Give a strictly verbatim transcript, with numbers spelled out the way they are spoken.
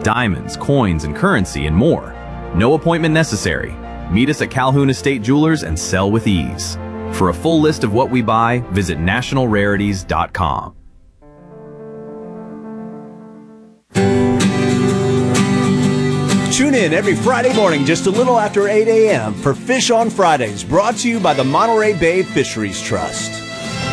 diamonds, coins, and currency, and more. No appointment necessary. Meet us at Calhoun Estate Jewelers and sell with ease. For a full list of what we buy, visit national rarities dot com. Tune in every Friday morning just a little after eight a.m. for Fish on Fridays, brought to you by the Monterey Bay Fisheries Trust.